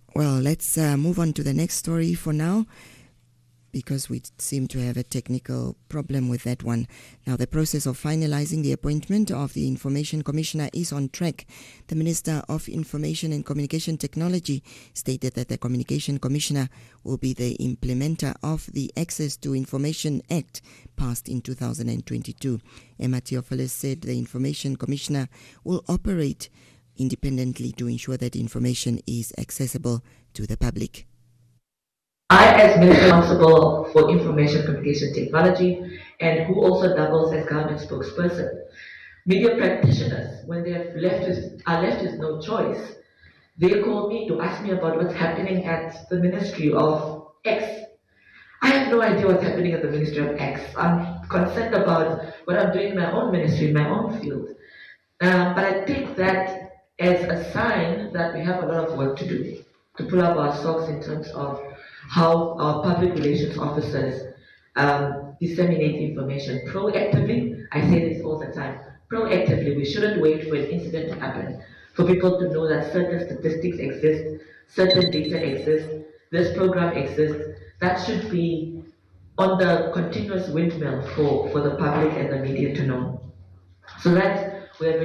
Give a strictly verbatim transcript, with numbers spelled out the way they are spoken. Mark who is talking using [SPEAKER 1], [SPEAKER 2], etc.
[SPEAKER 1] Well, let's uh, move on to the next story for now, because we seem to have a technical problem with that one. Now, the process of finalizing the appointment of the Information Commissioner is on track. The Minister of Information and Communication Technology stated that the Communication Commissioner will be the implementer of the Access to Information Act passed in two thousand twenty-two. Emma Theophilus said the Information Commissioner will operate independently to ensure that information is accessible to the public.
[SPEAKER 2] I, as Minister responsible for Information Communication Technology and who also doubles as government spokesperson, media practitioners, when they have left with, are left with no choice, they call me to ask me about what's happening at the Ministry of X. I have no idea what's happening at the Ministry of X. I'm concerned about what I'm doing in my own ministry, in my own field. Um, but I take that as a sign that we have a lot of work to do, to pull up our socks in terms of how our public relations officers um, disseminate information proactively. I say this all the time. Proactively, we shouldn't wait for an incident to happen for people to know that certain statistics exist, certain data exists, this program exists. That should be on the continuous windmill for, for the public and the media to know. So that's